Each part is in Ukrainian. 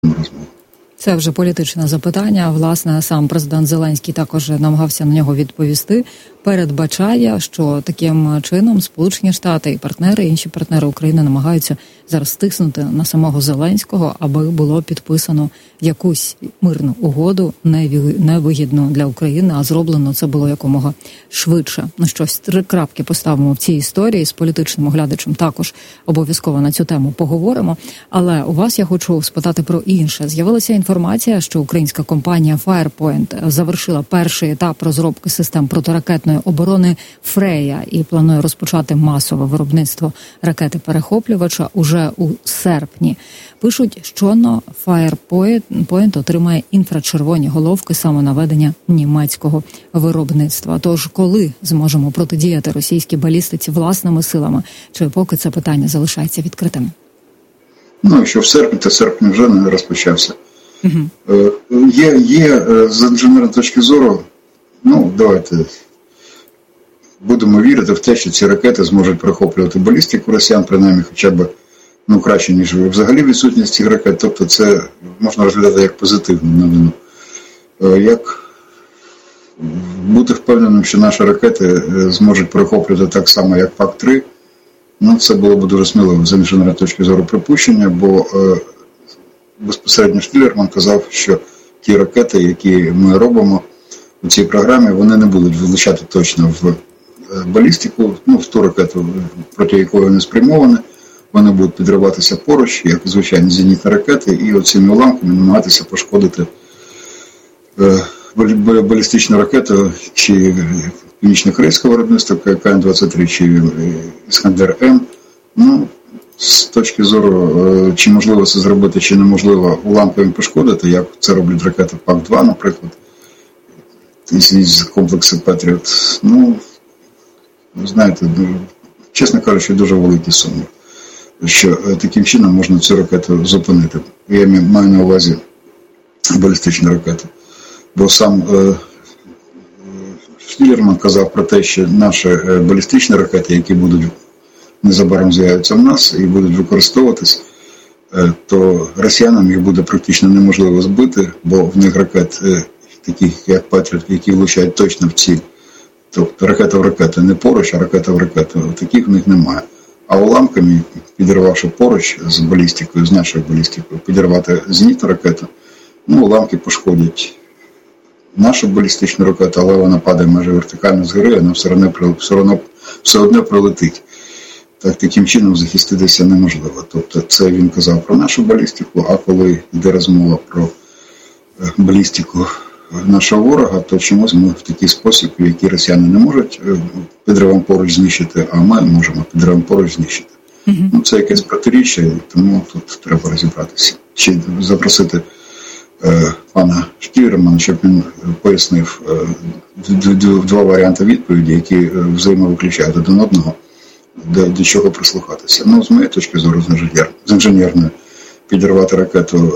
розмову. Це вже політичне запитання. Власне, сам президент Зеленський також намагався на нього відповісти. Передбачає, що таким чином Сполучені Штати і партнери, інші партнери України намагаються зараз стиснути на самого Зеленського, аби було підписано якусь мирну угоду, невигідну для України, а зроблено це було якомога швидше. Ну щось, 3 крапки поставимо в цій історії. З політичним оглядачем також обов'язково на цю тему поговоримо. Але у вас я хочу спитати про інше. З'явилася інформація, що українська компанія Firepoint завершила перший етап розробки систем протиракетної оборони «Фрея» і планує розпочати масове виробництво ракети-перехоплювача уже у серпні. Пишуть, щойно Firepoint отримає інфрачервоні головки самонаведення німецького виробництва. Тож, коли зможемо протидіяти російській балістиці власними силами, чи поки це питання залишається відкритим? Ну, якщо в серпні, то серпень вже не розпочався. Угу. Є з інженерної точки зору, давайте будемо вірити в те, що ці ракети зможуть перехоплювати балістику росіян, принаймні хоча б краще, ніж взагалі відсутність цих ракет. Тобто це можна розглядати як позитивну новину. Як бути впевненим, що наші ракети зможуть перехоплювати так само, як ПАК-3, це було б дуже сміливо з інженерної точки зору припущення, бо безпосередньо Штілерман казав, що ті ракети, які ми робимо у цій програмі, вони не будуть влучати точно в балістику, в ту ракету, проти якої вони спрямовані, вони будуть підриватися поруч, як звичайні зенітні ракети, і оцими уламками намагатися пошкодити балістичну ракету чи північно-корейського виробництва КН-23 чи Іскандер-М. З точки зору, чи можливо це зробити, чи неможливо уламковим пошкодити, як це роблять ракети ПАК-2, наприклад, з комплексу Патріот. Знаєте, чесно кажучи, дуже великі суми, що таким чином можна цю ракету зупинити. Я маю на увазі балістичні ракети. Бо сам Штілерман казав про те, що наші балістичні ракети, які будуть незабаром з'являться в нас і будуть використовуватись, то росіянам їх буде практично неможливо збити, бо в них ракет, таких як Патріот, які влучають точно в ціль. Тобто ракета в ракету не поруч, а ракета в ракету. Таких в них немає. А уламками, підірвавши поруч з балістикою, з нашою балістикою, підірвати зенітну ракету, уламки пошкодять нашу балістичну ракету, але вона падає майже вертикально згори, вона все одно пролетить. Таким чином захиститися неможливо. Тобто це він казав про нашу балістику, а коли йде розмова про балістику нашого ворога, то чомусь ми в такий спосіб, в який росіяни не можуть підривом поруч знищити, а ми можемо підривом поруч знищити. Це якесь протиріччя, тому тут треба розібратися. Чи запросити пана Штілермана, щоб він пояснив два варіанти відповіді, які взаємовиключають один одного, до чого прислухатися. З моєї точки зору, з інженерної, підірвати ракету,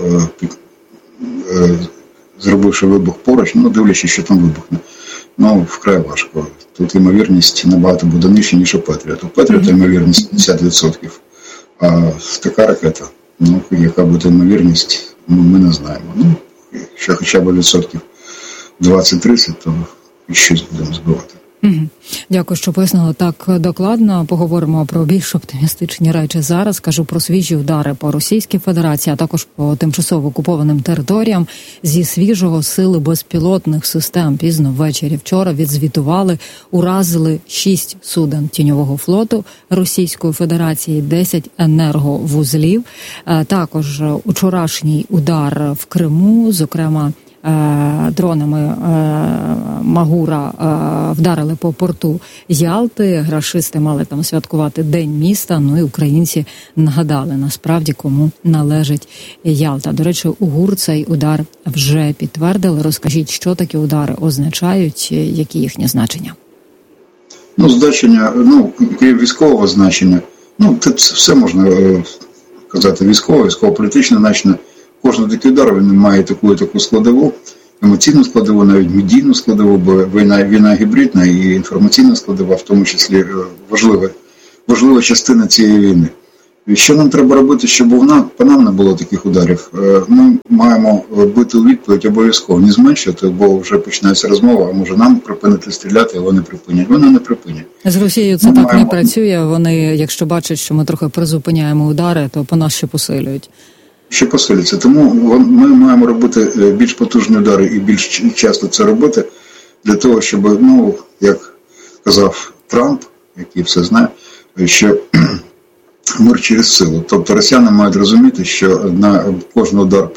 зробивши вибух поруч, дивлячись, що там вибухне. Вкрай важко. Тут ймовірність набагато буде нижча, ніж у Патріота. У Патріота ймовірність 50%. А така ракета, яка буде ймовірність, ми не знаємо. Якщо хоча б 20-30%, то щось будемо збивати. Дякую, що пояснили так докладно. Поговоримо про більш оптимістичні речі зараз. Кажу про свіжі удари по Російській Федерації, а також по тимчасово окупованим територіям. Зі свіжого сили безпілотних систем пізно ввечері вчора відзвітували, уразили 6 суден тіньового флоту Російської Федерації, 10 енерговузлів. Також учорашній удар в Криму, зокрема, дронами Магура вдарили по порту Ялти. Рашисти мали там святкувати День міста. І українці нагадали, насправді, кому належить Ялта. До речі, у ГУР цей удар вже підтвердили. Розкажіть, що такі удари означають, які їхні значення? Значення, крім військового значення, це все можна казати військово-політичне значення. Кожен такий удар, він має таку складову, емоційну складову, навіть медійну складову, бо війна гібридна і інформаційна складова, в тому числі важлива частина цієї війни. Що нам треба робити, щоб по нам не було таких ударів? Ми маємо бити у відповідь обов'язково, не зменшувати, бо вже починається розмова, а може нам припинити стріляти, а вони припинять. Вони не припинять. З Росією це так не працює. Вони, якщо бачать, що ми трохи призупиняємо удари, то по нас ще посилюють. Ще посилюється. Тому ми маємо робити більш потужні удари і більш часто це робити, для того, щоб, як казав Трамп, який все знає, що мир через силу. Тобто росіяни мають розуміти, що на кожен удар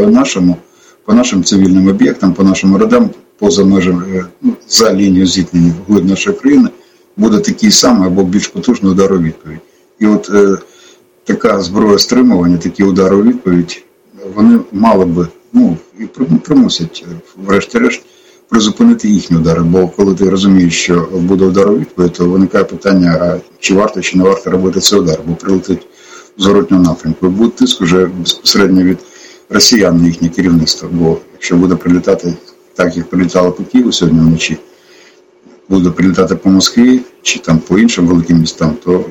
по нашим цивільним об'єктам, по нашим родам, поза межами, за лінією зіткнення вглиб нашої країни, буде такий самий або більш потужний удар у відповідь. І от така зброя стримування, такі удари у відповідь, вони мали би, і примусять, врешті-решт, призупинити їхні удари. Бо коли ти розумієш, що буде удар у відповідь, то виникає питання, а чи варто, чи не варто робити цей удар, бо прилетить в зворотньому напрямку. І буде тиск вже безпосередньо від росіян на їхнє керівництво. Бо якщо буде прилітати так, як прилітало по Києву сьогодні вночі, буде прилітати по Москві, чи там по іншим великим містам, то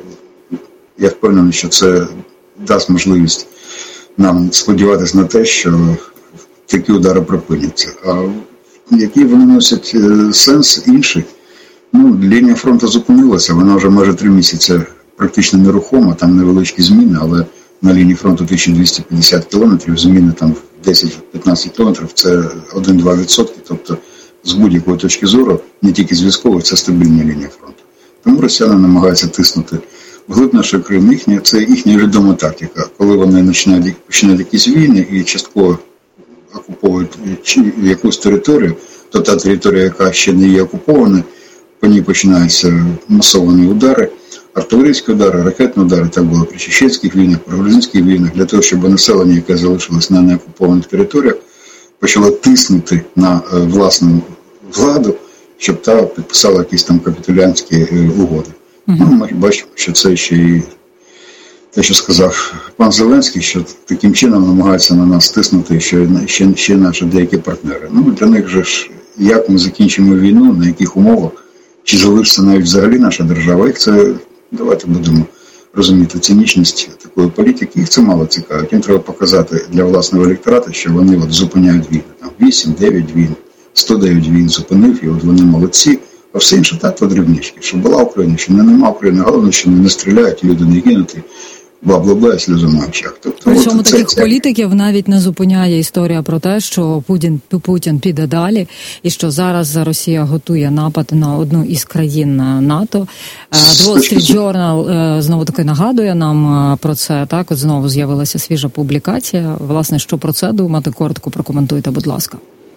я впевнений, що це дасть можливість нам сподіватися на те, що такі удари припиняться. А які вони носять сенс інший? Лінія фронту зупинилася, вона вже майже 3 місяці практично нерухома, там невеличкі зміни, але на лінії фронту 1250 кілометрів, зміни там 10-15 кілометрів, це 1-2%, тобто з будь-якої точки зору, не тільки з військової, це стабільна лінія фронту. Тому росіяни намагаються тиснути вглиб нашої країни. Це їхня відома тактика, коли вони починають якісь війни і частково окуповують якусь територію, то та територія, яка ще не є окупована, по ній починаються масовані удари, артилерійські удари, ракетні удари. Так було при чеченських війнах, при грузинських війнах, для того, щоб населення, яке залишилось на неокупованих територіях, почало тиснути на власну владу, щоб та підписала якісь там капітулянські угоди. Ми бачимо, що це ще і те, що сказав пан Зеленський, що таким чином намагаються на нас тиснути ще наші деякі партнери. Для них же ж, як ми закінчимо війну, на яких умовах, чи залишиться навіть взагалі наша держава, їх це, давайте будемо розуміти, цинічність такої політики, їх це мало цікавить. Їм треба показати для власного електорату, що вони зупиняють війну. 8-9 війн, 109 війн зупинив, і вони молодці. А все інше так, то дрібнички. Що була Україна, що нема України. Головне, що не стріляють, люди не гинуть, бла-бла-бла, і сльозу на очах. Причому таких політиків навіть не зупиняє історія про те, що Путін піде далі, і що зараз Росія готує напад на одну із країн НАТО. Wall Street Journal знову таки нагадує нам про це. Так, от знову з'явилася свіжа публікація. Власне, що про це думати? Коротко прокоментуйте, будь ласка.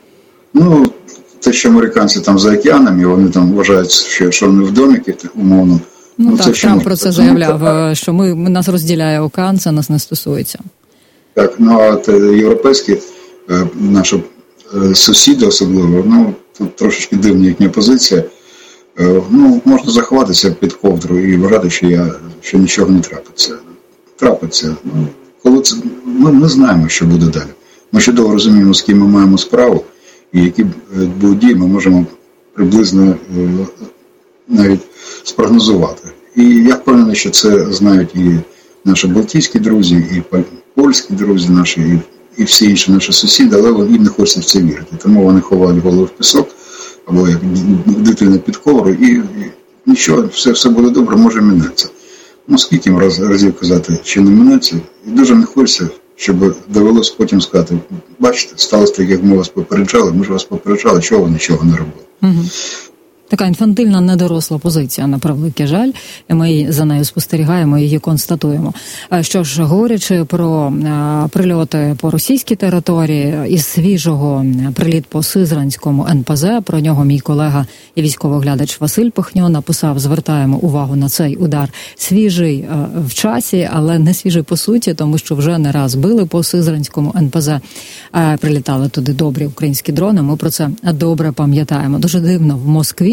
Те, що американці там за океанами, вони там вважають, що вони в доміки, умовно. Так, Трамп про це заявляв, що нас розділяє океан, це нас не стосується. Так, а європейські наші сусіди особливо, тут трошечки дивна їхня позиція. Можна заховатися під ковдру і вважати, що нічого не трапиться. Трапиться. Коли це, ми знаємо, що буде далі. Ми чудово розуміємо, з ким ми маємо справу, і які будуть дії ми можемо приблизно навіть спрогнозувати. І я впевнений, що це знають і наші балтійські друзі, і польські друзі наші, і всі інші наші сусіди, але їм не хочеться в це вірити. Тому вони ховають голову в пісок, або як дитина під ковру, і нічого, все буде добре, може минеться. Скільки разів казати, що не минеться, і дуже не хочеться, щоб довелося потім сказати, бачите, сталося так, як ми вас попереджали, ми ж вас попереджали, чого ви нічого не робили. Така інфантильна, недоросла позиція, на превеликий жаль, і ми за нею спостерігаємо, її констатуємо. Що ж, говорячи про прильоти по російській території, із свіжого приліт по Сизранському НПЗ, про нього мій колега і військовоглядач Василь Пихньо написав, звертаємо увагу на цей удар. Свіжий в часі, але не свіжий по суті, тому що вже не раз били по Сизранському НПЗ. Прилітали туди добрі українські дрони, ми про це добре пам'ятаємо. Дуже дивно, в Москві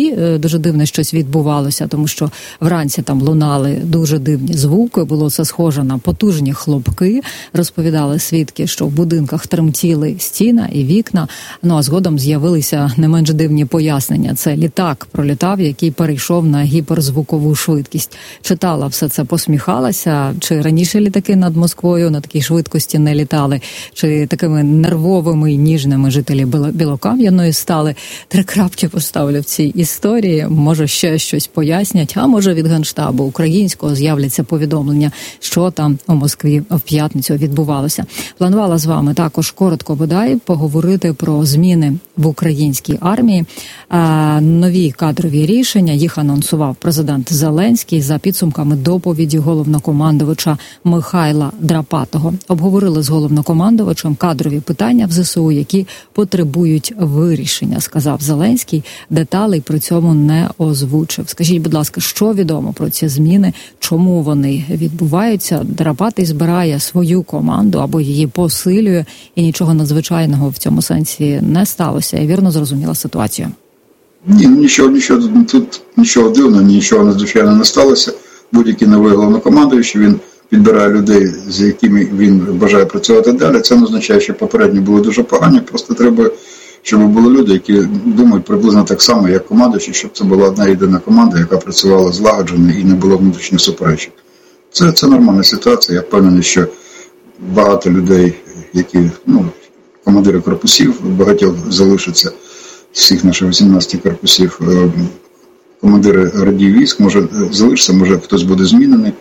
вночі дуже дивне щось відбувалося, тому що вранці там лунали дуже дивні звуки, було це схоже на потужні хлопки. Розповідали свідки, що в будинках тремтіли стіна і вікна, а згодом з'явилися не менш дивні пояснення. Це літак пролітав, який перейшов на гіперзвукову швидкість. Читала все це, посміхалася, чи раніше літаки над Москвою на такій швидкості не літали, чи такими нервовими і ніжними жителі Білокам'яної стали. 3 крапки поставлю в цій історії, може ще щось пояснять, а може від Генштабу українського з'являться повідомлення, що там у Москві в п'ятницю відбувалося. Планувала з вами також коротко бодай поговорити про зміни в українській армії. Нові кадрові рішення, їх анонсував президент Зеленський за підсумками доповіді головнокомандувача Михайла Драпатого. Обговорили з головнокомандувачем кадрові питання в ЗСУ, які потребують вирішення, сказав Зеленський. Деталей при цьому не озвучив. Скажіть, будь ласка, що відомо про ці зміни, чому вони відбуваються? Драпатий збирає свою команду або її посилює, і нічого надзвичайного в цьому сенсі не сталося. Я вірно зрозуміла ситуацію? Ні, тут нічого дивного, нічого надзвичайного не сталося. Будь-який новий головнокомандуючий, він підбирає людей, з якими він бажає працювати далі. Це не означає, що попередні були дуже погані, просто треба, щоб були люди, які думають приблизно так само, як командуючі, щоб це була одна єдина команда, яка працювала злагоджено і не було внутрішніх суперечок. Це нормальна ситуація. Я впевнений, що багато людей, які, командири корпусів, багатьох залишаться, всіх наших 18 корпусів, командири родів військ, може залишиться, може хтось буде змінений.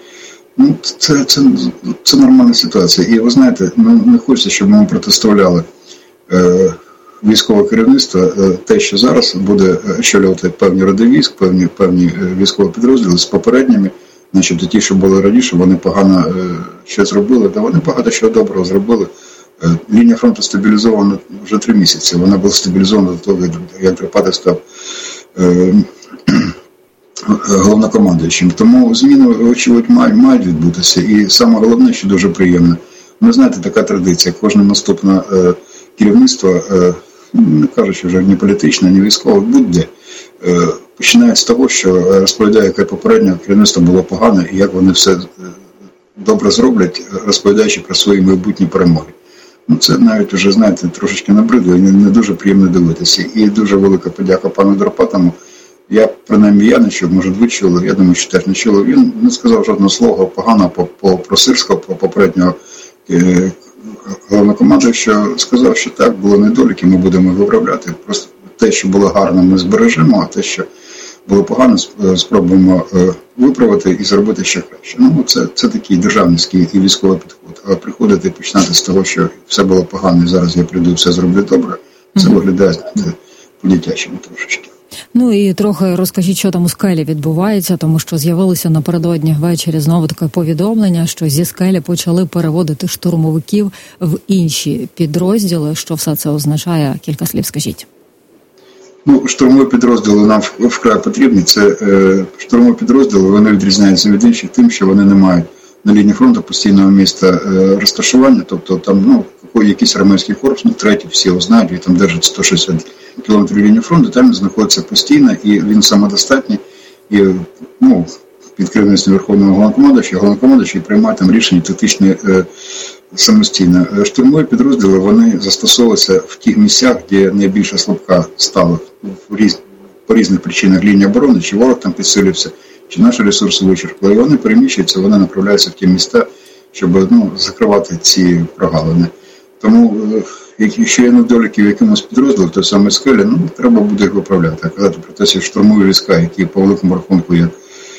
Це нормальна ситуація. І ви знаєте, не хочеться, щоб ми протиставляли військове керівництво, те, що зараз буде очолювати певні роди військ, певні військові підрозділи з попередніми, начебто ті, що були раніше, вони погано що зробили, та вони багато що доброго зробили. Лінія фронту стабілізована вже 3 місяці. Вона була стабілізована до того, як Драпатий став головнокомандуючим. Тому зміни, очевидь, мають відбутися. І саме головне, що дуже приємно, ви знаєте, така традиція. Кожне наступне керівництво, не кажучи вже ні політичне, ні військове, будь-де, починає з того, що розповідає, яке попереднє керівництво було погане і як вони все добре зроблять, розповідаючи про свої майбутні перемоги. Це навіть вже, знаєте, трошечки набридло і не дуже приємно дивитися. І дуже велика подяка пану Драпатому. Принаймні я не чув, може ви чули, я думаю, що теж не чули. Він не сказав жодного слова поганого про Сирського, про попереднього головнокомандуючого, що сказав, що так, було недоліки, ми будемо виправляти. Просто те, що було гарно, ми збережемо, а те, що було погано, спробуємо виправити і зробити ще краще. Це такий державницький і військовий підход. А приходити і починати з того, що все було погано, і зараз я прийду і все зроблю добре, це виглядає, знаєте, по-дитячому трошечки. І трохи розкажіть, що там у Скелі відбувається, тому що з'явилося напередодні ввечері знову таке повідомлення, що зі Скелі почали переводити штурмовиків в інші підрозділи. Що все це означає? Кілька слів скажіть. Штурмові підрозділи нам вкрай потрібні. Це штурмові підрозділи, вони відрізняються від інших тим, що вони не мають на лінії фронту постійного місця розташування, тобто там, якийсь армійський корпус, третій, всі його знають, він там держить 160 кілометрів лінії фронту, там він знаходиться постійно, і він самодостатній, і, під керівництвом Верховного Головнокомандуючого приймає там рішення тактичне самостійно. Штурмові підрозділи, вони застосовуються в тих місцях, де найбільша слабка стала по різних причинах лінії оборони, чи ворог там підсилився, чи наші ресурси вичерпали. І вони переміщуються, вони направляються в ті міста, щоб закривати ці прогалини. Тому, якщо є недоліки в якомусь підрозділі, то саме Скелі, треба буде їх виправляти. А казати про те, що штурмові війська, які по великому рахунку як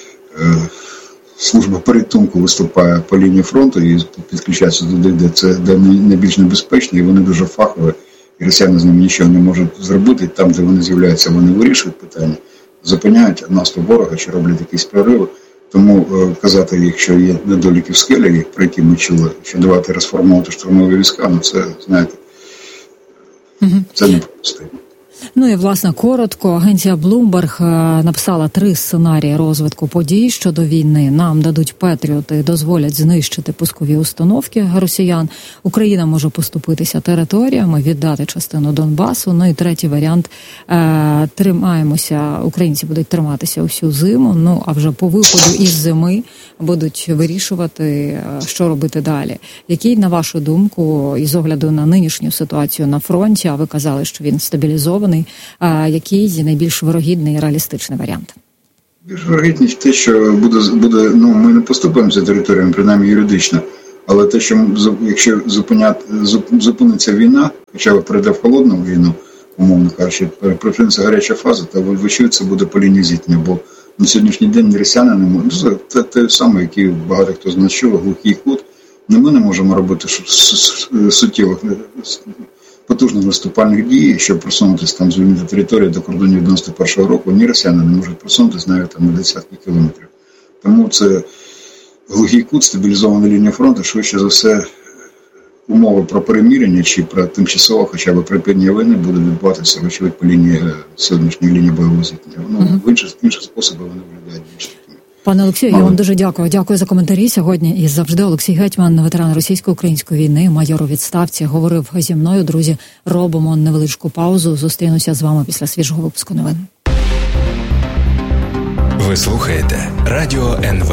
служба порятунку виступає по лінії фронту і підключається туди, де найбільш небезпечно, і вони дуже фахові, і росіяни з ними нічого не можуть зробити. Там, де вони з'являються, вони вирішують питання, зупиняють наступ ворога, чи роблять якісь прориви. Тому казати, якщо є недоліки в Скелі, про які ми чули, що давати розформувати штурмові війська, це, знаєте, це неприпустимо. Ну і, власне, коротко, агенція Bloomberg написала 3 сценарії розвитку подій щодо війни. Нам дадуть Петріоти, дозволять знищити пускові установки росіян. Україна може поступитися територіями, віддати частину Донбасу. Ну і третій варіант – тримаємося, українці будуть триматися усю зиму. Ну, а вже по виходу із зими будуть вирішувати, що робити далі. Який, на вашу думку, із огляду на нинішню ситуацію на фронті, а ви казали, що він стабілізований, який найбільш вирогідний і реалістичний варіант? Більш вирогідність те, що буде, ми не поступаємося територіями, принаймні юридично, але те, що якщо зупиниться війна, хоча б перейде в холодну війну, умовно кажучи, припиниться гаряча фаза, то вочевидь це буде по лінії зіткнення, бо на сьогоднішній день росіяни не можуть. Це те саме, який багато хто значив, глухий кут. Ми не можемо робити суттєвих потужних наступальних дій, щоб просунутися там, звільнити територію до кордонів 91-го року. Ні росіяни не можуть просунутися навіть там на десятки кілометрів. Тому це глухий кут, стабілізована лінія фронту, швидше за все, умови про перемирення чи про тимчасово хоча б припинення війни буде відбуватися, вочевидь, по лінії сьогоднішньої лінії бойового зіткнення. В інші способи вони виглядають більш. Пане Олексію, я вам дуже дякую. Дякую за коментарі. Сьогодні і завжди Олексій Гетьман, ветеран російсько-української війни, майор у відставці, говорив зі мною. Друзі, робимо невеличку паузу. Зустрінуся з вами після свіжого випуску новин. Ви слухаєте Радіо НВ.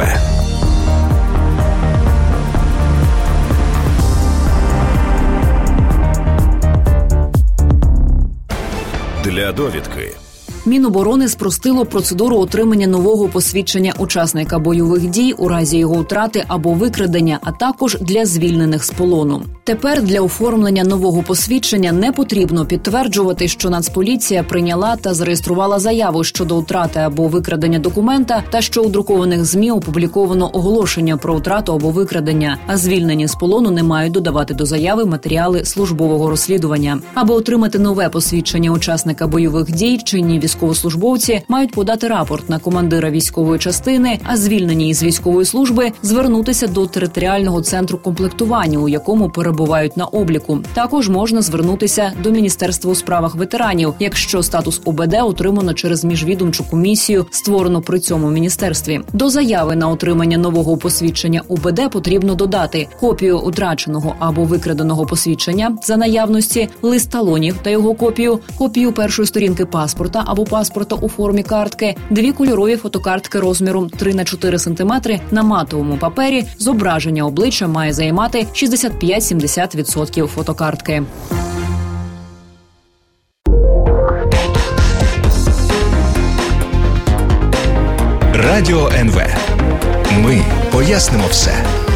Для довідки. Міноборони спростило процедуру отримання нового посвідчення учасника бойових дій у разі його втрати або викрадення, а також для звільнених з полону. Тепер для оформлення нового посвідчення не потрібно підтверджувати, що Нацполіція прийняла та зареєструвала заяву щодо втрати або викрадення документа та що у друкованих ЗМІ опубліковано оголошення про втрату або викрадення, а звільнені з полону не мають додавати до заяви матеріали службового розслідування. Аби отримати нове посвідчення учасника бойових дій, чинні військовослужбовці мають подати рапорт на командира військової частини, а звільнені із військової служби звернутися до територіального центру комплектування, у якому перебувають на обліку. Також можна звернутися до Міністерства у справах ветеранів, якщо статус ОБД отримано через міжвідомчу комісію, створену при цьому міністерстві. До заяви на отримання нового посвідчення ОБД потрібно додати копію утраченого або викраденого посвідчення за наявності, лист талонів та його копію першої сторінки паспорта або паспорта у формі картки, 2 кольорові фотокартки розміром 3х4 см на матовому папері. Зображення обличчя має займати 65-70% фотокартки. Радіо НВ. Ми пояснимо все.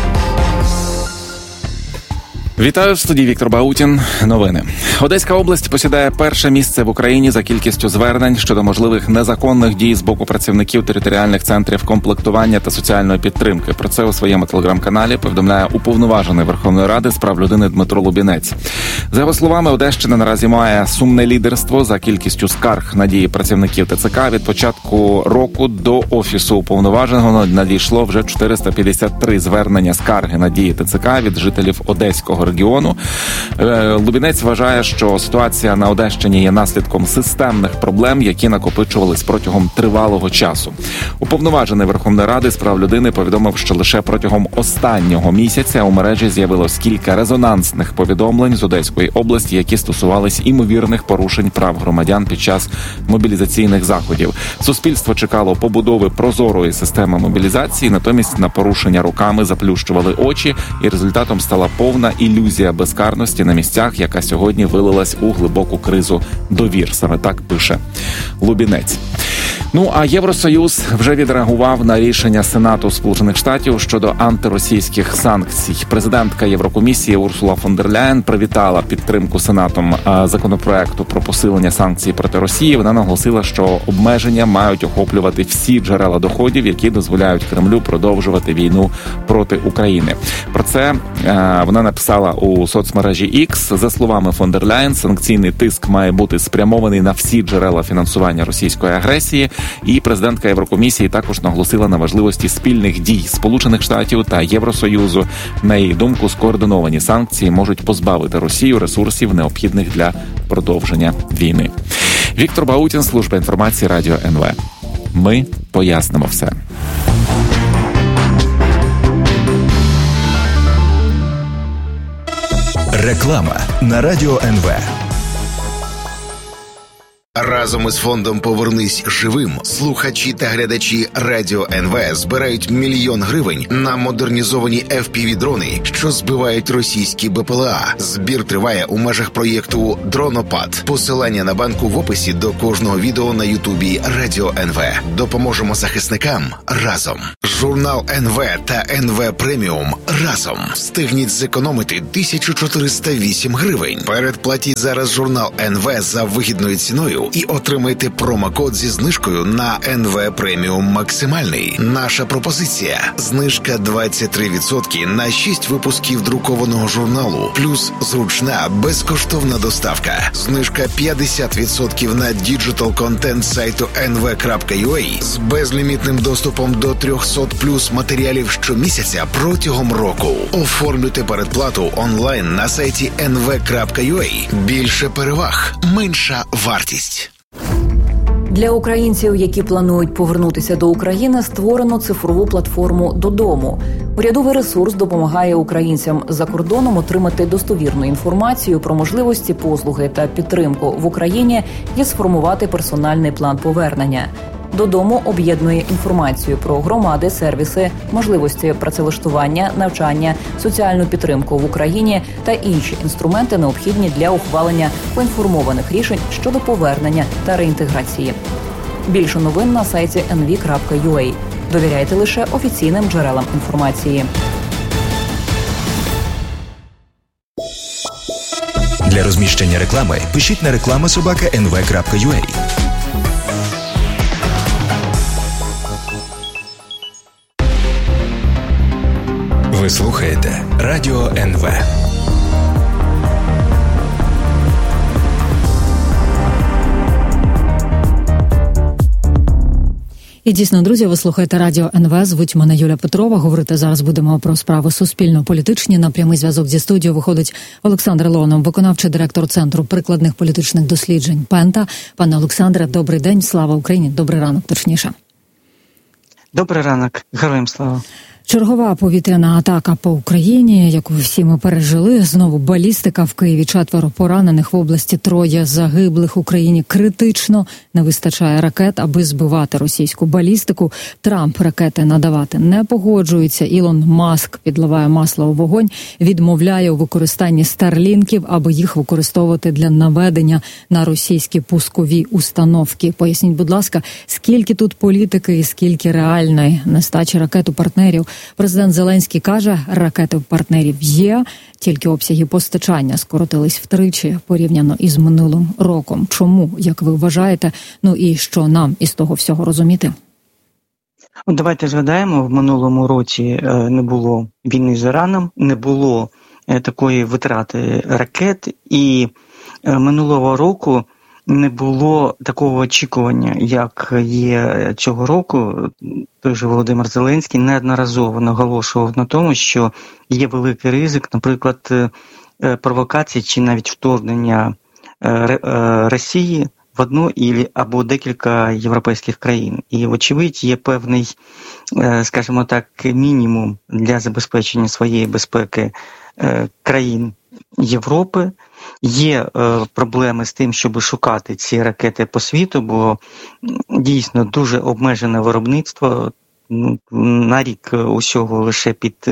Вітаю, в студії Віктор Баутін. Новини. Одеська область посідає перше місце в Україні за кількістю звернень щодо можливих незаконних дій з боку працівників територіальних центрів комплектування та соціальної підтримки. Про це у своєму телеграм-каналі повідомляє уповноважений Верховної Ради з прав людини Дмитро Лубінець. За його словами, Одещина наразі має сумне лідерство за кількістю скарг на дії працівників ТЦК. Від початку року до Офісу уповноваженого надійшло вже 453 звернення скарги на дії ТЦК від жителів Одеського регіону. Лубінець вважає, що ситуація на Одещині є наслідком системних проблем, які накопичувались протягом тривалого часу. Уповноважений Верховної Ради з прав людини повідомив, що лише протягом останнього місяця у мережі з'явилось кілька резонансних повідомлень з Одеської області, які стосувались імовірних порушень прав громадян під час мобілізаційних заходів. Суспільство чекало побудови прозорої системи мобілізації, натомість на порушення руками заплющували очі, і результатом стала повна ілюзія безкарності на місцях, яка сьогодні вилилась у глибоку кризу довір. Саме так пише Лубінець. Ну, а Євросоюз вже відреагував на рішення Сенату Сполучених Штатів щодо антиросійських санкцій. Президентка Єврокомісії Урсула фон дер Ляєн привітала підтримку Сенатом законопроекту про посилення санкцій проти Росії. Вона наголосила, що обмеження мають охоплювати всі джерела доходів, які дозволяють Кремлю продовжувати війну проти України. Про це вона написала у соцмережі X. За словами фон дер Ляєн, санкційний тиск має бути спрямований на всі джерела фінансування російської агресії. І президентка Єврокомісії також наголосила на важливості спільних дій Сполучених Штатів та Євросоюзу. На її думку, скоординовані санкції можуть позбавити Росію ресурсів, необхідних для продовження війни. Віктор Баутін, служба інформації Радіо НВ. Ми пояснимо все. Реклама на Радіо НВ. Разом із фондом «Повернись живим» слухачі та глядачі Радіо НВ збирають 1 мільйон гривень на модернізовані FPV-дрони, що збивають російські БПЛА. Збір триває у межах проєкту «Дронопад». Посилання на банку в описі до кожного відео на Ютубі Радіо НВ. Допоможемо захисникам разом. Журнал НВ та НВ Преміум разом. Встигніть зекономити 1408 гривень. Передплатіть зараз журнал НВ за вигідною ціною і отримайте промокод зі знижкою на НВ Преміум Максимальний. Наша пропозиція – знижка 23% на 6 випусків друкованого журналу, плюс зручна, безкоштовна доставка. Знижка 50% на діджитал-контент сайту nv.ua з безлімітним доступом до 300+ матеріалів щомісяця протягом року. Оформлюйте передплату онлайн на сайті nv.ua. Більше переваг, менша вартість. Для українців, які планують повернутися до України, створено цифрову платформу «Додому». Урядовий ресурс допомагає українцям за кордоном отримати достовірну інформацію про можливості, послуги та підтримку в Україні і сформувати персональний план повернення. «Додому» об'єднує інформацію про громади, сервіси, можливості працевлаштування, навчання, соціальну підтримку в Україні та інші інструменти, необхідні для ухвалення поінформованих рішень щодо повернення та реінтеграції. Більше новин на сайті nv.ua. Довіряйте лише офіційним джерелам інформації. Для розміщення реклами пишіть на reklama@nv.ua. Ви слухаєте Радіо НВ. І дійсно, друзі, ви слухаєте Радіо НВ. Звуть мене Юля Петрова. Говорити зараз будемо про справи суспільно-політичні. На прямий зв'язок зі студією виходить Олександр Леонов, виконавчий директор Центру прикладних політичних досліджень «Пента». Пане Олександре, добрий день, слава Україні, добрий ранок, точніше. Добрий ранок, героям слава. Чергова повітряна атака по Україні, яку всі ми пережили. Знову балістика в Києві, 4 поранених в області, 3 загиблих. Україні критично не вистачає ракет, аби збивати російську балістику. Трамп ракети надавати не погоджується. Ілон Маск підливає масло у вогонь, відмовляє у використанні старлінків, аби їх використовувати для наведення на російські пускові установки. Поясніть, будь ласка, скільки тут політики і скільки реальної нестачі ракет у партнерів? Президент Зеленський каже, ракети в партнерів є, тільки обсяги постачання скоротились втричі порівняно із минулим роком. Чому, як ви вважаєте, ну і що нам із того всього розуміти? Давайте згадаємо, в минулому році не було війни з Іраном, не було такої витрати ракет, і минулого року не було такого очікування, як є цього року. Той же Володимир Зеленський неодноразово наголошував на тому, що є великий ризик, наприклад, провокації чи навіть вторгнення Росії в одну або декілька європейських країн. І, вочевидь, є певний, скажімо так, мінімум для забезпечення своєї безпеки країн Європи. Є проблеми з тим, щоб шукати ці ракети по світу, бо дійсно дуже обмежене виробництво. На рік усього лише під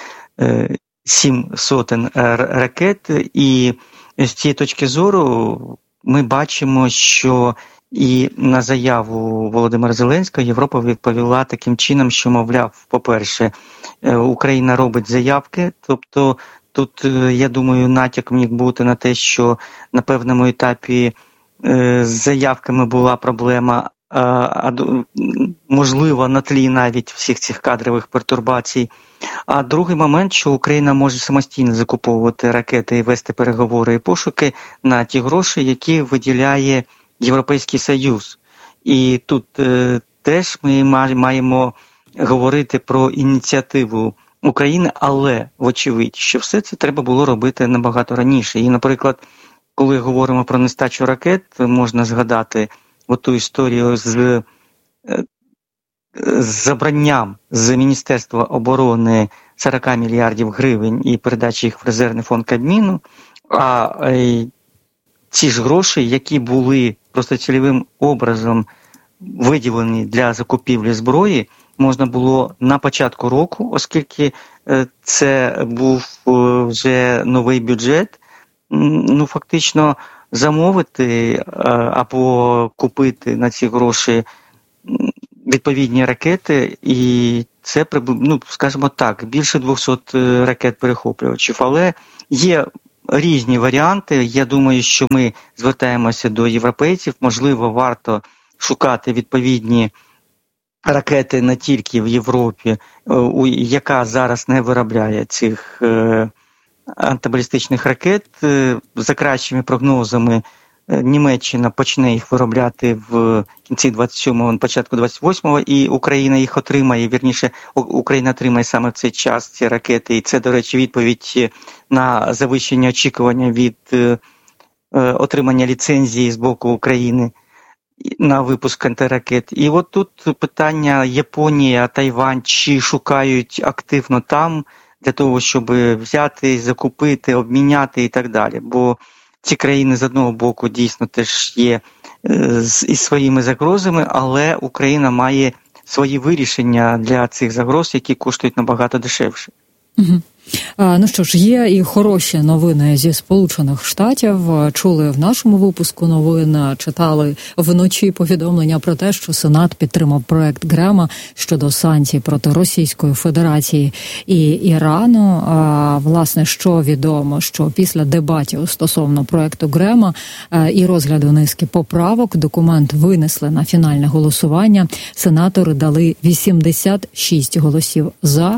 700 ракет. І з цієї точки зору ми бачимо, що і на заяву Володимира Зеленського Європа відповіла таким чином, що, мовляв, по-перше, Україна робить заявки, тобто тут, я думаю, натяк міг бути на те, що на певному етапі з заявками була проблема, можливо, на тлі навіть всіх цих кадрових пертурбацій. А другий момент, що Україна може самостійно закуповувати ракети і вести переговори і пошуки на ті гроші, які виділяє Європейський Союз. І тут теж ми маємо говорити про ініціативу України, але, вочевидь, що все це треба було робити набагато раніше. І, наприклад, коли говоримо про нестачу ракет, можна згадати ту історію з забранням з Міністерства оборони 40 мільярдів гривень і передачі їх в резервний фонд Кабміну, а ці ж гроші, які були просто цільовим образом виділені для закупівлі зброї, можна було на початку року, оскільки це був вже новий бюджет, фактично замовити або купити на ці гроші відповідні ракети, і це, скажімо так, більше 200 ракет-перехоплювачів. Але є різні варіанти. Я думаю, що ми звертаємося до європейців. Можливо, варто шукати відповідні ракети не тільки в Європі, яка зараз не виробляє цих антибалістичних ракет. За кращими прогнозами, Німеччина почне їх виробляти в кінці 27-го, початку 28-го, і Україна їх отримає, вірніше, Україна отримає саме в цей час ці ракети. І це, до речі, відповідь на завищення очікування від отримання ліцензії з боку України на випуск антиракет. І от тут питання Японія, Тайвань, чи шукають активно там для того, щоб взяти, закупити, обміняти і так далі. Бо ці країни з одного боку дійсно теж є із своїми загрозами, але Україна має свої вирішення для цих загроз, які коштують набагато дешевше. Угу. Ну що ж, є і хороші новини зі Сполучених Штатів. Чули в нашому випуску новин, читали вночі повідомлення про те, що Сенат підтримав проект Грема щодо санкцій проти Російської Федерації і Ірану. Власне, що відомо, що після дебатів стосовно проекту Грема і розгляду низки поправок документ винесли на фінальне голосування. Сенатори дали 86 голосів за,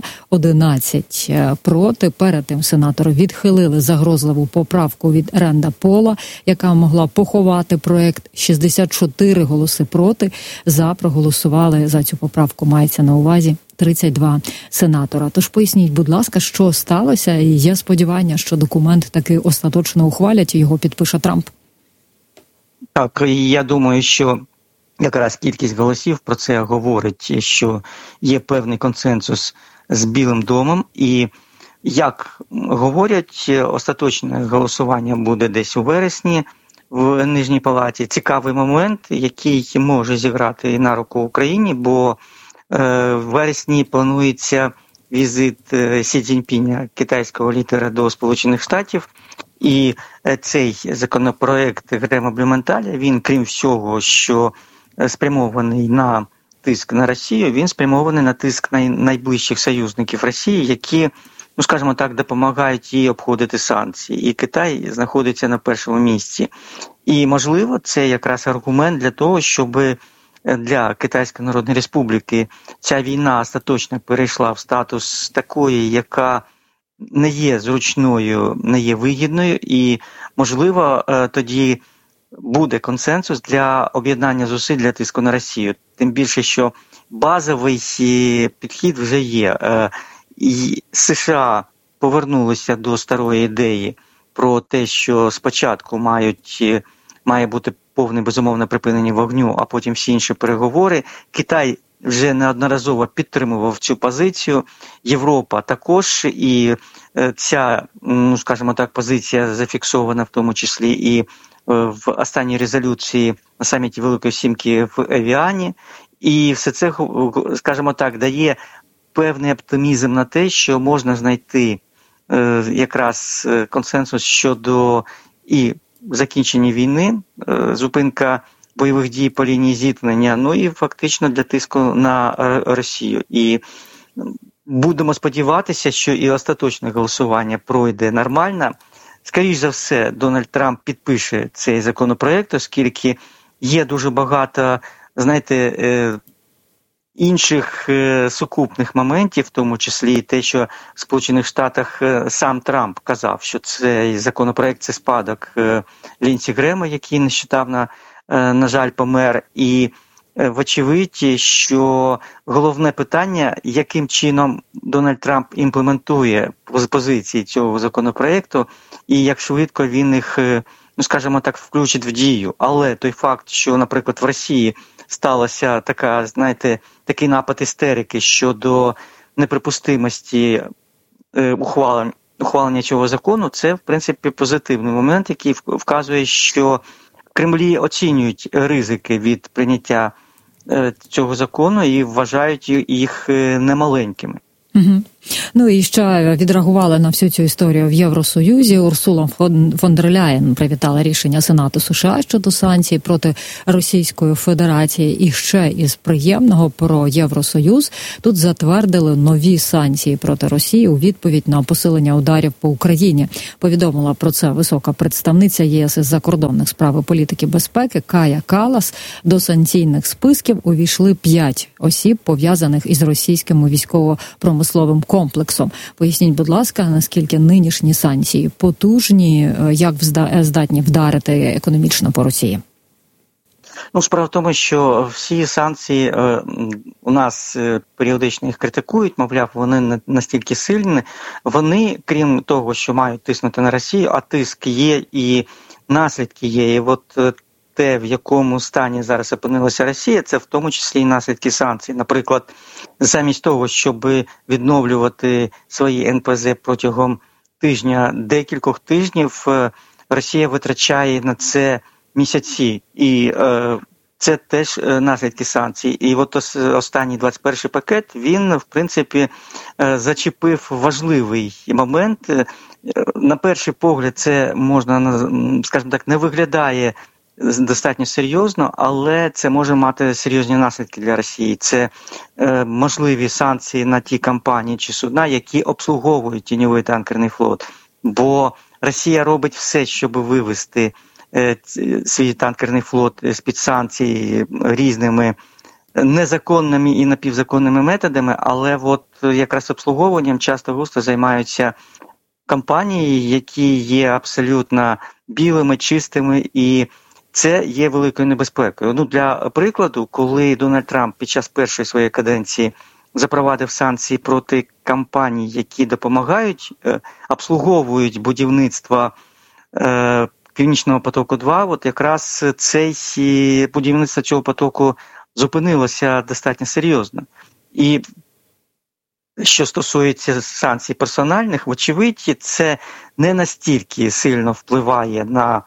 11 проти. Перед тим сенатори відхилили загрозливу поправку від Ренда Пола, яка могла поховати проект. 64 голоси проти. За проголосували за цю поправку, мається на увазі 32 сенатора. Тож поясніть, будь ласка, що сталося, і є сподівання, що документ таки остаточно ухвалять і його підпише Трамп. Так, я думаю, що якраз кількість голосів про це говорить, що є певний консенсус з Білим домом, і як говорять, остаточне голосування буде десь у вересні в Нижній палаті. Цікавий момент, який може зіграти і на руку Україні, бо в вересні планується візит Сі Цзіньпіня, китайського лідера, до Сполучених Штатів. І цей законопроект Грема Блюменталя, він, крім всього, що спрямований на тиск на Росію, він спрямований на тиск на найближчих союзників Росії, які, скажімо так, допомагають їй обходити санкції. І Китай знаходиться на першому місці. І, можливо, це якраз аргумент для того, щоб для Китайської Народної Республіки ця війна остаточно перейшла в статус такої, яка не є зручною, не є вигідною, і, можливо, тоді буде консенсус для об'єднання зусиль для тиску на Росію. Тим більше, що базовий підхід вже є. І США повернулися до старої ідеї про те, що спочатку має бути повне безумовне припинення вогню, а потім всі інші переговори. Китай вже неодноразово підтримував цю позицію, Європа також, і ця, скажімо так, позиція зафіксована в тому числі і в останній резолюції на саміті Великої Сімки в Евіані. І все це, скажімо так, дає певний оптимізм на те, що можна знайти якраз консенсус щодо і закінчення війни, зупинка бойових дій по лінії зіткнення, і фактично для тиску на Росію. І будемо сподіватися, що і остаточне голосування пройде нормально. Скоріше за все, Дональд Трамп підпише цей законопроект, оскільки є дуже багато, інших сукупних моментів, в тому числі і те, що в Сполучених Штатах сам Трамп казав, що цей законопроект – це спадок Лінсі Грема, який нещодавно, на жаль, помер. І вочевидь, що головне питання, яким чином Дональд Трамп імплементує позиції цього законопроекту і як швидко він їх скажімо так, включить в дію. Але той факт, що, наприклад, в Росії сталася така, знаєте, такий напад істерики щодо неприпустимості ухвалення цього закону, це, в принципі, позитивний момент, який вказує, що Кремлі оцінюють ризики від прийняття цього закону і вважають їх немаленькими. Угу. Ну і ще відреагували на всю цю історію в Євросоюзі. Урсула фон дер Ляєн привітала рішення Сенату США щодо санкцій проти Російської Федерації. І ще із приємного про Євросоюз. Тут затвердили нові санкції проти Росії у відповідь на посилення ударів по Україні. Повідомила про це висока представниця ЄС із закордонних справ і політики безпеки Кая Калас. До санкційних списків увійшли 5 осіб, пов'язаних із російським військово-промисловим комплексом. Поясніть, будь ласка, наскільки нинішні санкції потужні, як здатні вдарити економічно по Росії? Справа в тому, що всі санкції у нас періодично їх критикують, мовляв, вони не настільки сильні. Вони, крім того, що мають тиснути на Росію, а тиск є і наслідки є. І от те, в якому стані зараз опинилася Росія, це в тому числі і наслідки санкцій. Наприклад, замість того, щоб відновлювати свої НПЗ протягом декількох тижнів, Росія витрачає на це місяці. І це теж наслідки санкцій. І от останній 21-й пакет, він, в принципі, зачепив важливий момент. На перший погляд це можна, скажімо так, не виглядає достатньо серйозно, але це може мати серйозні наслідки для Росії. Це можливі санкції на ті компанії чи судна, які обслуговують тіньовий танкерний флот. Бо Росія робить все, щоб вивести свій танкерний флот з-під санкцій різними незаконними і напівзаконними методами, але от якраз обслуговуванням часто-густо займаються компанії, які є абсолютно білими, чистими, і це є великою небезпекою. Для прикладу, коли Дональд Трамп під час першої своєї каденції запровадив санкції проти компаній, які допомагають, обслуговують будівництво Північного потоку-2, от якраз будівництво цього потоку зупинилося достатньо серйозно. І що стосується санкцій персональних, вочевидь, це не настільки сильно впливає на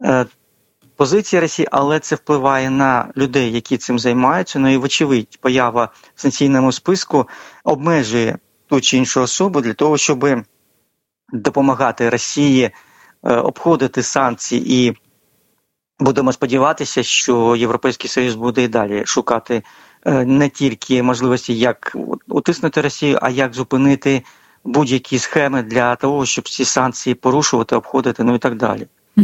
позиції Росії, але це впливає на людей, які цим займаються. І, вочевидь, поява в санкційному списку обмежує ту чи іншу особу для того, щоб допомагати Росії обходити санкції. І будемо сподіватися, що Європейський Союз буде і далі шукати не тільки можливості, як утиснути Росію, а як зупинити будь-які схеми для того, щоб ці санкції порушувати, обходити, і так далі.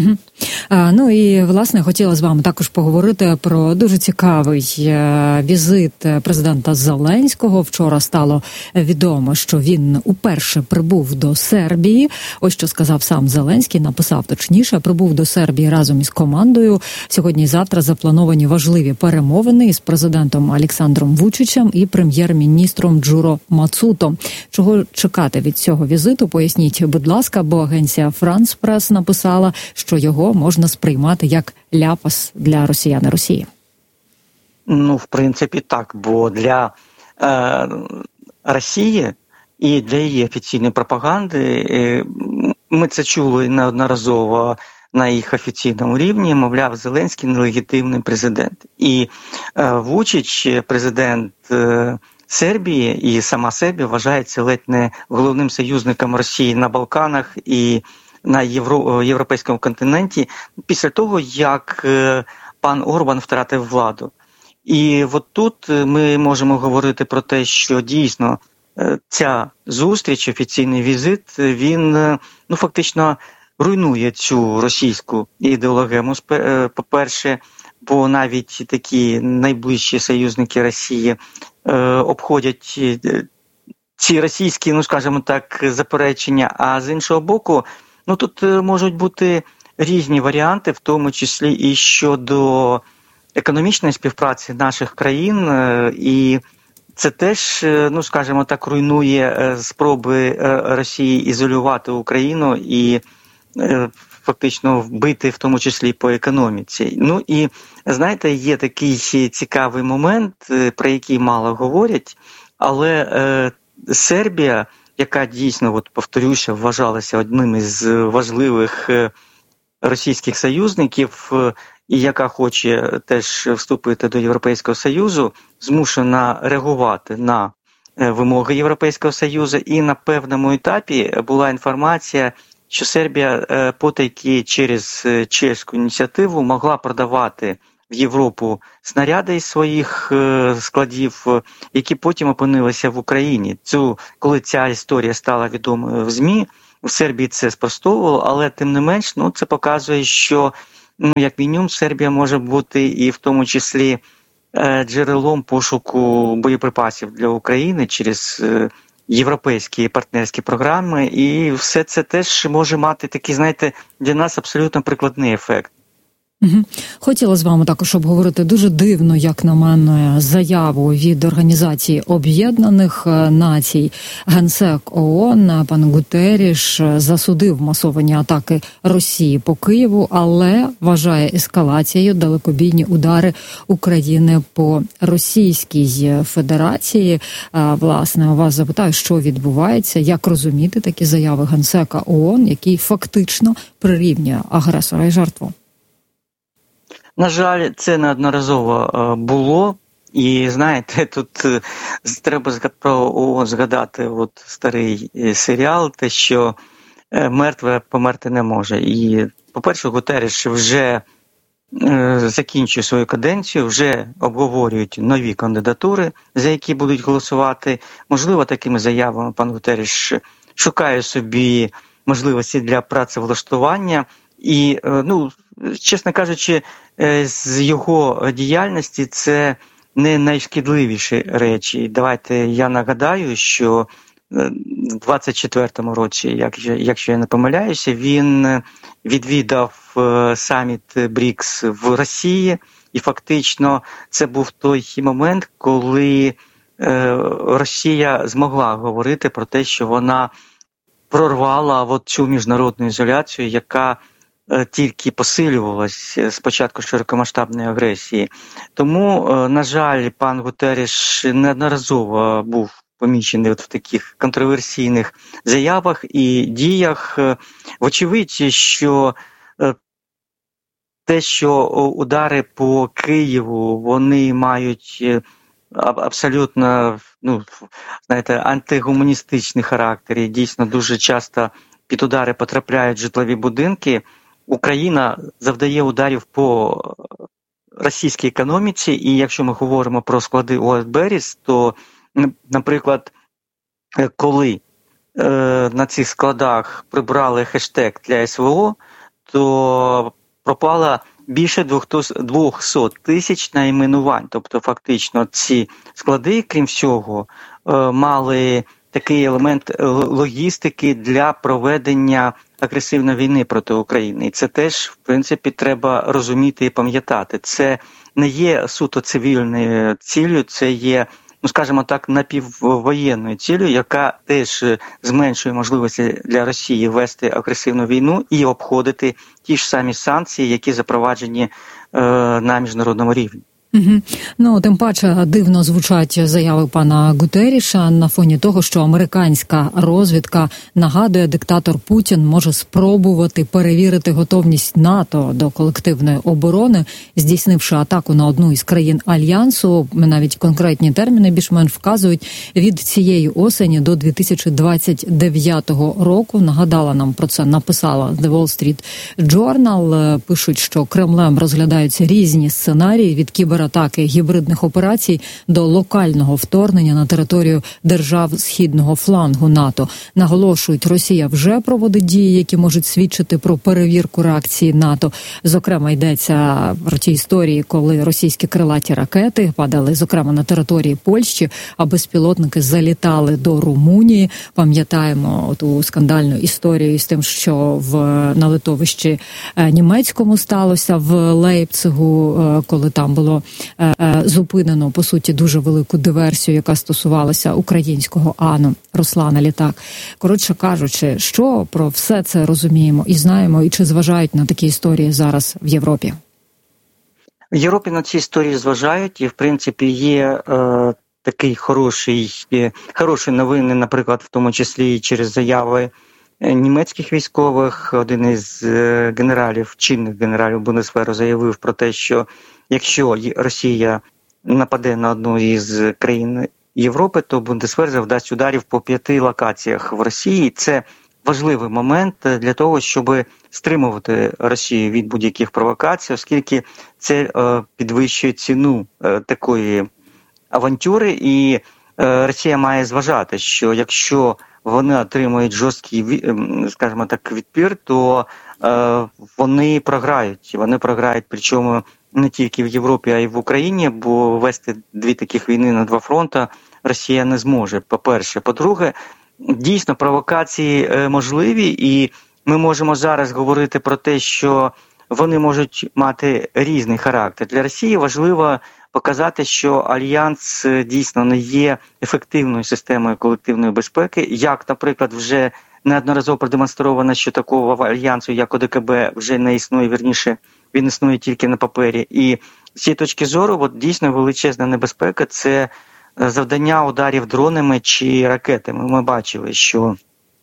Ну і, власне, хотіла з вами також поговорити про дуже цікавий візит президента Зеленського. Вчора стало відомо, що він уперше прибув до Сербії. Ось що сказав сам Зеленський, написав точніше, прибув до Сербії разом із командою. Сьогодні і завтра заплановані важливі перемовини із президентом Олександром Вучичем і прем'єр-міністром Джуро Мацуто. Чого чекати від цього візиту, поясніть, будь ласка, бо агенція France Press написала, що його можна сприймати як ляпас для росіян і Росії. В принципі, так, бо для Росії і для її офіційної пропаганди, ми це чули неодноразово на їх офіційному рівні, мовляв, Зеленський нелегітимний президент. І Вучич, президент Сербії, і сама Сербія вважається ледь не головним союзником Росії на Балканах і на європейському континенті після того, як пан Орбан втратив владу. І от тут ми можемо говорити про те, що дійсно ця зустріч, офіційний візит, він фактично руйнує цю російську ідеологему, по-перше, бо навіть такі найближчі союзники Росії обходять ці російські, скажімо так, заперечення, а з іншого боку, тут можуть бути різні варіанти, в тому числі і щодо економічної співпраці наших країн, і це теж, скажімо так, руйнує спроби Росії ізолювати Україну і фактично вбити, в тому числі по економіці. Ну і, знаєте, є такий цікавий момент, про який мало говорять, але Сербія, яка дійсно, от повторюся, вважалася одним із важливих російських союзників, і яка хоче теж вступити до Європейського Союзу, змушена реагувати на вимоги Європейського Союзу, і на певному етапі була інформація, що Сербія потайки через чеську ініціативу могла продавати в Європу снаряди із своїх складів, які потім опинилися в Україні. Коли ця історія стала відомою в ЗМІ, в Сербії це спростовувало, але тим не менш, це показує, що як мінімум Сербія може бути і в тому числі джерелом пошуку боєприпасів для України через європейські партнерські програми, і все це теж може мати такий, знаєте, для нас абсолютно прикладний ефект. Хотіла з вами також обговорити дуже дивно, як на мене, заяву від Організації Об'єднаних Націй. Генсек ООН пан Гутерріш засудив масовані атаки Росії по Києву, але вважає ескалацією далекобійні удари України по Російській Федерації. Власне, у вас запитаю, що відбувається, як розуміти такі заяви Генсека ООН, який фактично прирівнює агресора і жертву? На жаль, це неодноразово було, і знаєте, тут треба про ООН згадати старий серіал, те, що мертве померти не може. І, по-перше, Гутерріш вже закінчує свою каденцію, вже обговорюють нові кандидатури, за які будуть голосувати. Можливо, такими заявами пан Гутерріш шукає собі можливості для працевлаштування. І, чесно кажучи, з його діяльності це не найшкідливіші речі. Давайте я нагадаю, що в 24-му році, якщо я не помиляюся, він відвідав саміт БРІКС в Росії, і фактично це був той момент, коли Росія змогла говорити про те, що вона прорвала цю міжнародну ізоляцію, яка тільки посилювалась з початку широкомасштабної агресії. Тому, на жаль, пан Гутерріш неодноразово був помічений в таких контроверсійних заявах і діях. Вочевидь, що те, що удари по Києву, вони мають абсолютно, антигуманістичний характер, і дійсно дуже часто під удари потрапляють житлові будинки. Україна завдає ударів по російській економіці, і якщо ми говоримо про склади ОС «Беріс», то, наприклад, коли на цих складах прибрали хештег для СВО, то пропало більше 200 тисяч найменувань. Тобто, фактично, ці склади, крім всього, мали такий елемент логістики для проведення агресивної війни проти України. І це теж, в принципі, треба розуміти і пам'ятати. Це не є суто цивільною ціллю, це є, скажімо так, напіввоєнною ціллю, яка теж зменшує можливості для Росії вести агресивну війну і обходити ті ж самі санкції, які запроваджені на міжнародному рівні. Тим паче дивно звучать заяви пана Гутерріша на фоні того, що американська розвідка нагадує, диктатор Путін може спробувати перевірити готовність НАТО до колективної оборони, здійснивши атаку на одну із країн Альянсу. Навіть конкретні терміни більш-менш вказують від цієї осені до 2029 року. Нагадала нам про це, написала The Wall Street Journal. Пишуть, що Кремлем розглядаються різні сценарії від кібератаки гібридних операцій до локального вторгнення на територію держав східного флангу НАТО. Наголошують, Росія вже проводить дії, які можуть свідчити про перевірку реакції НАТО. Зокрема, йдеться про ті історії, коли російські крилаті ракети падали, зокрема, на території Польщі, а безпілотники залітали до Румунії. Пам'ятаємо ту скандальну історію з тим, що на литовищі німецькому сталося в Лейпцигу, коли там було зупинено, по суті, дуже велику диверсію, яка стосувалася українського АНУ Руслана Літак. Коротше кажучи, що про все це розуміємо і знаємо, і чи зважають на такі історії зараз в Європі? В Європі на ці історії зважають, і, в принципі, є такий хороші новини, наприклад, в тому числі через заяви німецьких військових. Один із генералів, чинних генералів Бундесверу заявив про те, що якщо Росія нападе на одну із країн Європи, то Бундесвер завдасть ударів по 5 локаціях в Росії. Це важливий момент для того, щоб стримувати Росію від будь-яких провокацій, оскільки це підвищує ціну такої авантюри, і Росія має зважати, що якщо вони отримують жорсткий, скажімо так, відпір, то вони програють. Вони програють, причому не тільки в Європі, а й в Україні, бо вести 2 таких війни на 2 фронти Росія не зможе, по-перше. По-друге, дійсно, провокації можливі, і ми можемо зараз говорити про те, що вони можуть мати різний характер. Для Росії важливо показати, що Альянс дійсно не є ефективною системою колективної безпеки, як, наприклад, вже неодноразово продемонстровано, що такого альянсу, як ОДКБ, вже не існує, вірніше, він існує тільки на папері. І з цієї точки зору, дійсно величезна небезпека – це завдання ударів дронами чи ракетами. Ми бачили, що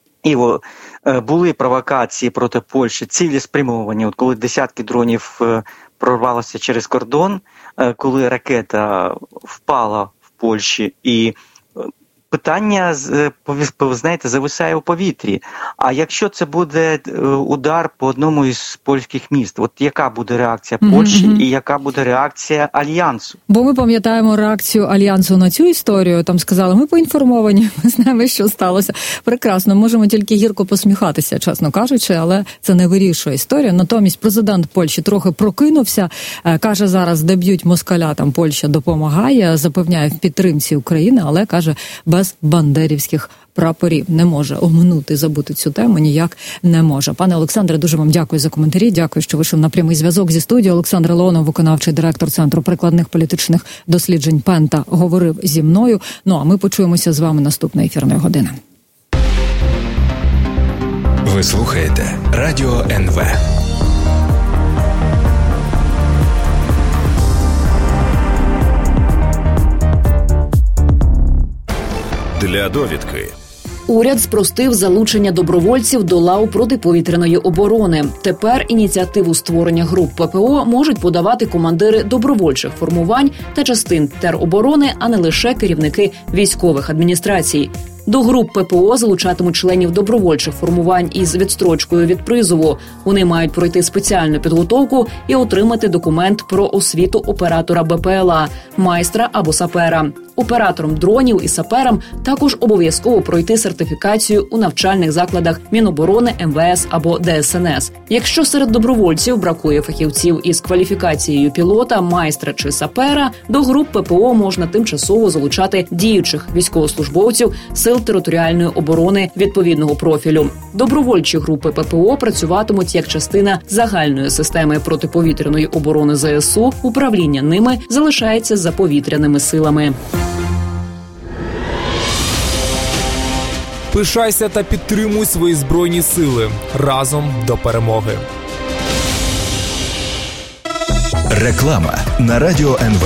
були провокації проти Польщі, цілеспрямовані, коли десятки дронів прорвалося через кордон, коли ракета впала в Польщі, і питання, знаєте, зависає у повітрі. А якщо це буде удар по одному із польських міст, яка буде реакція Польщі і яка буде реакція Альянсу? Бо ми пам'ятаємо реакцію Альянсу на цю історію. Там сказали, ми поінформовані, ми знаємо, що сталося. Прекрасно, можемо тільки гірко посміхатися, чесно кажучи, але це не вирішує історію. Натомість президент Польщі трохи прокинувся, каже, зараз де б'ють москаля, там Польща допомагає, запевняє в підтримці України, але, каже, без бандерівських прапорів. Не може оминути, забути цю тему ніяк не може. Пане Олександре, дуже вам дякую за коментарі. Дякую, що вийшов на прямий зв'язок зі студією. Олександр Леонов, виконавчий директор Центру прикладних політичних досліджень Пента, говорив зі мною. Ну, а ми почуємося з вами наступної ефірної години. Ви слухаєте Радіо НВ. Для довідки. Уряд спростив залучення добровольців до лав протиповітряної оборони. Тепер ініціативу створення груп ППО можуть подавати командири добровольчих формувань та частин тероборони, а не лише керівники військових адміністрацій. До груп ППО залучатимуть членів добровольчих формувань із відстрочкою від призову. Вони мають пройти спеціальну підготовку і отримати документ про освіту оператора БПЛА, майстра або сапера. Операторам дронів і саперам також обов'язково пройти сертифікацію у навчальних закладах Міноборони, МВС або ДСНС. Якщо серед добровольців бракує фахівців із кваліфікацією пілота, майстра чи сапера, до груп ППО можна тимчасово залучати діючих військовослужбовців Сил територіальної оборони відповідного профілю. Добровольчі групи ППО працюватимуть як частина загальної системи протиповітряної оборони ЗСУ. Управління ними залишається за повітряними силами. Пишайся та підтримуй свої Збройні Сили. Разом до перемоги. Реклама на Радіо НВ.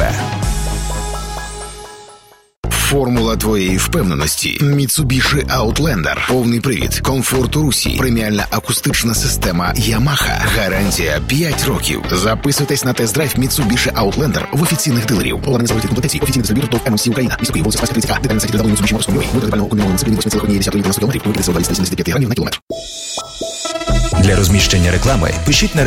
Формула твоєї впевненості. Mitsubishi Outlander. Повний привід. Комфорт у русі. Преміальна акустична система Yamaha. Гарантія 5 років. Записуйтесь на тест-драйв Mitsubishi Outlander в офіційних дилерів. Поларні заводські комплектації. Офіційний дистриб'ютор ТОВ ММС Україна. Міської вулиця Спаська 30А. Детальна сайті www.mitsubishi.com.ua. Витрати пального комбінованого на цепі 8,1 км. Викидиться 275 грамів на кілометр. Для розміщення реклами пишіть на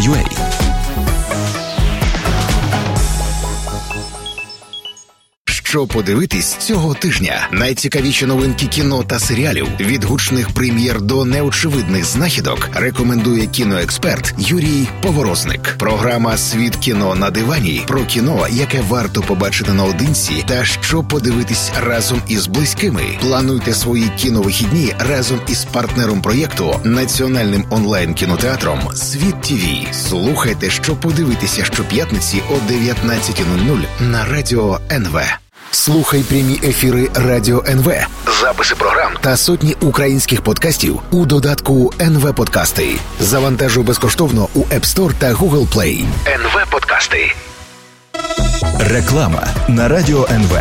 reklama@nv.ua. що подивитись цього тижня. Найцікавіші новинки кіно та серіалів, від гучних прем'єр до неочевидних знахідок, рекомендує кіноексперт Юрій Поворозник. Програма «Світ кіно на дивані» про кіно, яке варто побачити наодинці та що подивитись разом із близькими. Плануйте свої кіновихідні разом із партнером проєкту, національним онлайн-кінотеатром «Світ ТВ». Слухайте, що подивитися щоп'ятниці о 19:00 на Радіо НВ. Слухай прямі ефіри Радіо НВ, записи програм та сотні українських подкастів у додатку НВ Подкасти. Завантажуй безкоштовно у App Store та Google Play. НВ Подкасти. Реклама на Радіо НВ.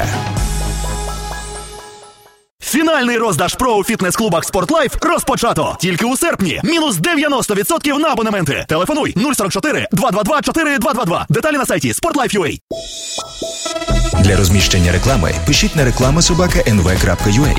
Фінальний роздаж ПРО у фітнес-клубах «Спортлайф» розпочато. Тільки у серпні. Мінус 90% на абонементи. Телефонуй 044 222 4222. Деталі на сайті sportlife.ua. Для розміщення реклами пишіть на reklama@nv.ua.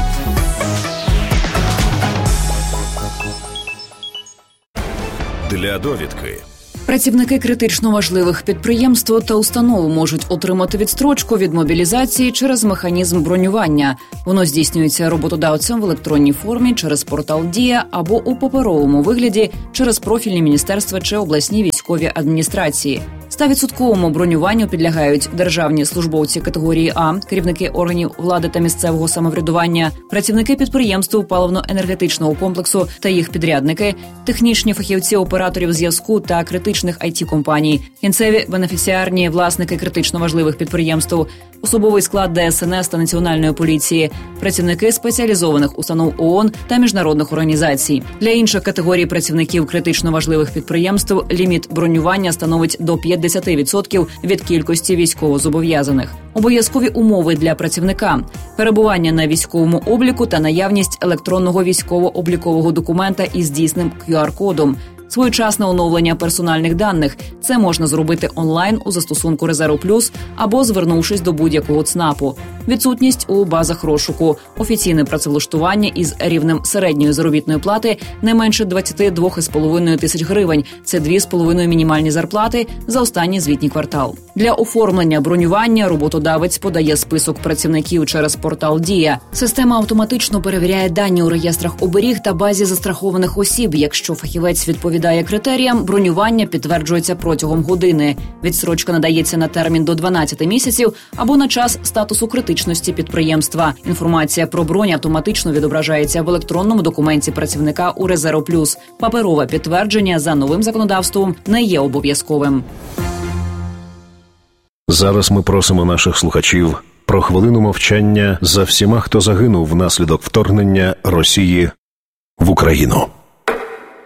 Для довідки. Працівники критично важливих підприємств та установ можуть отримати відстрочку від мобілізації через механізм бронювання. Воно здійснюється роботодавцем в електронній формі через портал «Дія» або у паперовому вигляді через профільні міністерства чи обласні військові адміністрації. 100% бронюванню підлягають державні службовці категорії А, керівники органів влади та місцевого самоврядування, працівники підприємств паливно-енергетичного комплексу та їх підрядники, технічні фахівці операторів зв'язку та критичних IT-компаній, кінцеві бенефіціарні власники критично важливих підприємств, особовий склад ДСНС та Національної поліції, працівники спеціалізованих установ ООН та міжнародних організацій. Для інших категорій працівників критично важливих підприємств ліміт бронювання становить до 50% від кількості військовозобов'язаних. Обов'язкові умови для працівника – перебування на військовому обліку та наявність електронного військово-облікового документа із дійсним QR-кодом. Своєчасне оновлення персональних даних – це можна зробити онлайн у застосунку «Резерв Плюс» або звернувшись до будь-якого ЦНАПу. Відсутність у базах розшуку. Офіційне працевлаштування із рівнем середньої заробітної плати не менше 22,5 тисяч гривень. Це 2,5 мінімальні зарплати за останній звітній квартал. Для оформлення бронювання роботодавець подає список працівників через портал «Дія». Система автоматично перевіряє дані у реєстрах оберіг та базі застрахованих осіб. Якщо фахівець відповідає критеріям, бронювання підтверджується протягом години. Відстрочка надається на термін до 12 місяців або на час статусу критичності підприємства. Інформація про бронь автоматично відображається в електронному документі працівника у «Резерв Плюс». Паперове підтвердження за новим законодавством не є обов'язковим. Зараз ми просимо наших слухачів про хвилину мовчання за всіма, хто загинув внаслідок вторгнення Росії в Україну.